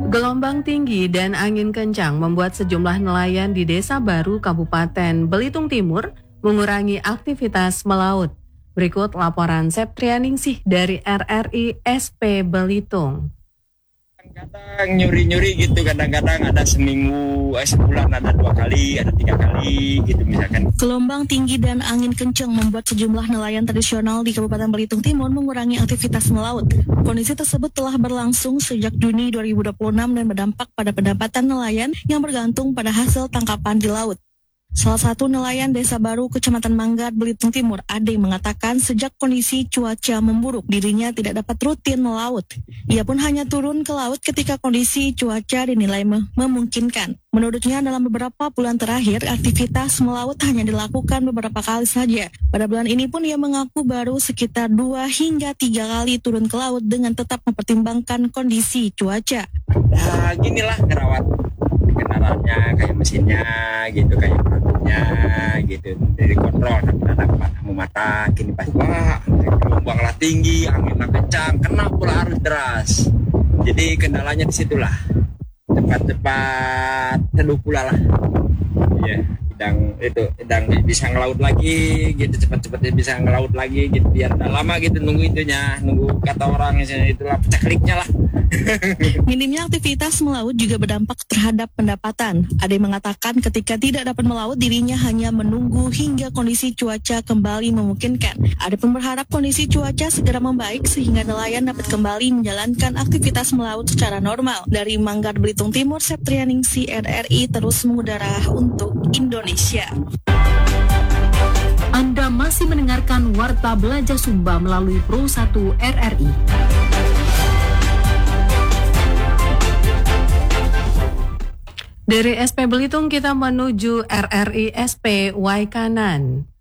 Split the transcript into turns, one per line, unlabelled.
Gelombang tinggi dan angin kencang membuat sejumlah nelayan di Desa Baru, Kabupaten Belitung Timur mengurangi aktivitas melaut. Berikut laporan Septrianingsih dari RRI SP Belitung.
Kadang-kadang nyuri-nyuri gitu, kadang-kadang ada seminggu, sebulan ada 2 kali, ada 3 kali gitu misalkan.
Gelombang tinggi dan angin kencang membuat sejumlah nelayan tradisional di Kabupaten Belitung Timur mengurangi aktivitas melaut. Kondisi tersebut telah berlangsung sejak Juni 2026 dan berdampak pada pendapatan nelayan yang bergantung pada hasil tangkapan di laut. Salah satu nelayan Desa Baru, Kecamatan Manggar, Belitung Timur, Ade, mengatakan sejak kondisi cuaca memburuk, dirinya tidak dapat rutin melaut. Ia pun hanya turun ke laut ketika kondisi cuaca dinilai memungkinkan. Menurutnya, dalam beberapa bulan terakhir, aktivitas melaut hanya dilakukan beberapa kali saja. Pada bulan ini pun ia mengaku baru sekitar 2 hingga 3 kali turun ke laut dengan tetap mempertimbangkan kondisi cuaca.
Nah, ginilah ngerawat kendaraannya, kayak mesinnya gitu, kayak produknya gitu, dari kontrol kadang-kadang mata gini pas wah gelombang lah tinggi, angin lah kencang, kena pula arus deras. Jadi kendalanya di situlah, cepat-cepat teduh pula lah. Ya, sedang bisa ngelaut lagi gitu, cepat-cepat bisa ngelaut lagi gitu, biar tak lama gitu nunggu itunya, nunggu kata orang itulah pecah kliknya lah.
Minimnya aktivitas melaut juga berdampak terhadap pendapatan. Ade mengatakan ketika tidak dapat melaut, dirinya hanya menunggu hingga kondisi cuaca kembali memungkinkan. Ade pun berharap kondisi cuaca segera membaik sehingga nelayan dapat kembali menjalankan aktivitas melaut secara normal. Dari Manggar, Belitung Timur, Septrianingsih, RRI terus mengudara untuk Indonesia.
Anda masih mendengarkan Warta Belajar Sumba melalui Pro 1 RRI.
Dari SP Belitung kita menuju RRI SP Waikanan.